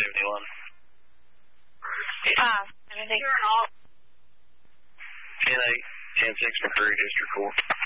71. 570. 10-8, 10-6 for Curry, District 4.